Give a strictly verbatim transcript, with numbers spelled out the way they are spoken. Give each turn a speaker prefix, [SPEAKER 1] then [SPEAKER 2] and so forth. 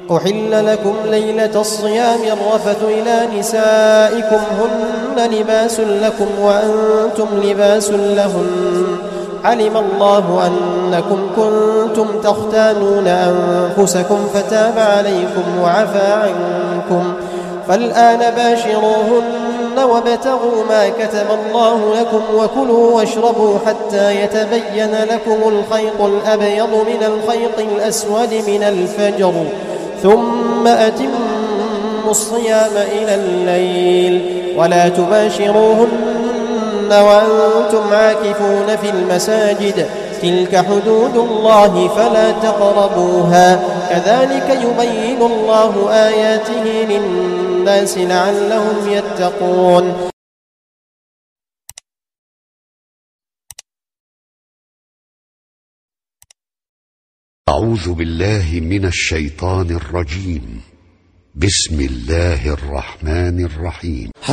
[SPEAKER 1] أحل لكم ليلة الصيام الرفث إلى نسائكم هن لباس لكم وأنتم لباس لهن علم الله أنكم كنتم تختانون أنفسكم فتاب عليكم وعفى عنكم فالآن باشروهن وابتغوا ما كتب الله لكم وكلوا واشربوا حتى يتبين لكم الخيط الأبيض من الخيط الأسود من الفجر ثم أتموا الصيام إلى الليل ولا تباشروهن وأنتم عاكفون في المساجد تلك حدود الله فلا تقربوها كذلك يبين الله آياته للناس لعلهم يتقون.
[SPEAKER 2] أعوذ بالله من الشيطان الرجيم. بسم الله الرحمن الرحيم.